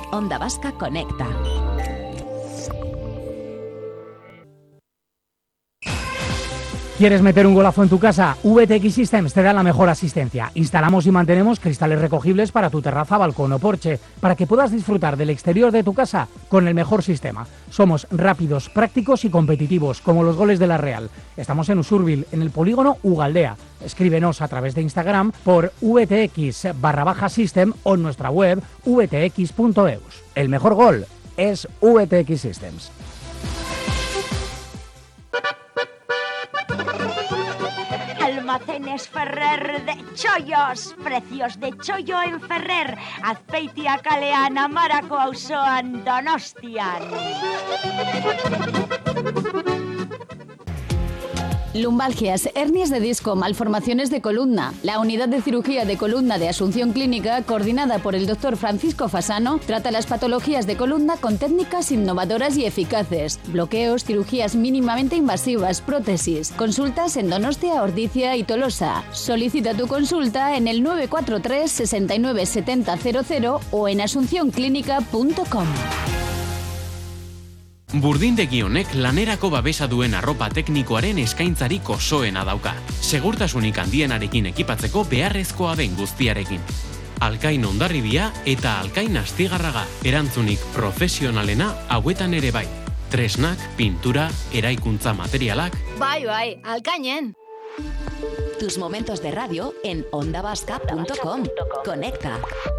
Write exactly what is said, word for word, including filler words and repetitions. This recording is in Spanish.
Onda Vasca Conecta. ¿Quieres meter un golazo en tu casa? V T X Systems te da la mejor asistencia. Instalamos y mantenemos cristales recogibles para tu terraza, balcón o porche, para que puedas disfrutar del exterior de tu casa con el mejor sistema. Somos rápidos, prácticos y competitivos, como los goles de la Real. Estamos en Usurbil, en el polígono Ugaldea. Escríbenos a través de Instagram por vtx barra baja system o en nuestra web v t x punto e u s. El mejor gol es V T X Systems. Almacenes Ferrer de chollos, precios de chollo en Ferrer, Azpeitia kalean Amarako auzoan Donostian. Lumbalgias, hernias de disco, malformaciones de columna. La unidad de cirugía de columna de Asunción Clínica, coordinada por el doctor Francisco Fasano, trata las patologías de columna con técnicas innovadoras y eficaces. Bloqueos, cirugías mínimamente invasivas, prótesis. Consultas en Donostia, Ordizia y Tolosa. Solicita tu consulta en el nueve cuatro tres, seis nueve siete cero cero cero o en asunción clínica punto com. Burdindegi honek lanerako babesa duen arropa teknikoaren eskaintzarik osoena dauka. Segurtasunik handienarekin ekipatzeko beharrezkoa den guztiarekin. Alkain Hondarribia eta Alkain Astigarraga. Erantzunik profesionalena hauetan ere bai. Tresnak, pintura, eraikuntza materialak. Bai, bai, Alkainen. Tus momentos de radio en onda vasca punto com. Conecta.